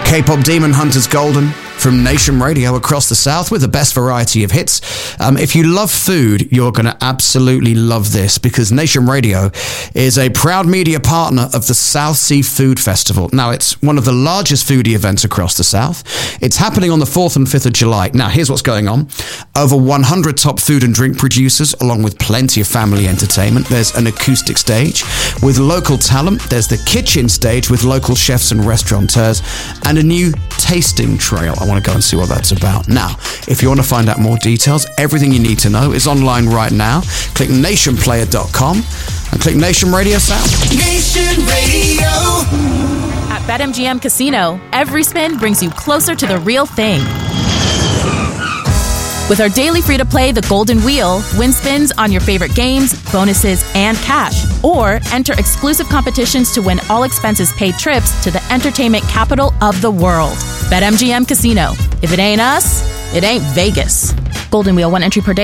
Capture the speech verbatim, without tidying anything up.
K-pop Demon Hunters Golden from Nation Radio across the South with the best variety of hits. Um, if you love food, you're going to absolutely love this, because Nation Radio is a proud media partner of the South Sea Food Festival. Now, it's one of the largest foodie events across the South. It's happening on the fourth and fifth of July. Now, here's what's going on. Over one hundred top food and drink producers, along with plenty of family entertainment. There's an acoustic stage with local talent. There's the kitchen stage with local chefs and restaurateurs, and a new tasting trail. I want to go and see what that's about. Now, if you want to find out more details, everything you need to know is online right now. Click nation player dot com and click Nation Radio South. Nation Radio. At BetMGM Casino, every spin brings you closer to the real thing. With our daily free-to-play The Golden Wheel, win spins on your favorite games, bonuses, and cash. Or enter exclusive competitions to win all-expenses-paid trips to the entertainment capital of the world. BetMGM Casino. If it ain't us, it ain't Vegas. Golden Wheel, one entry per day.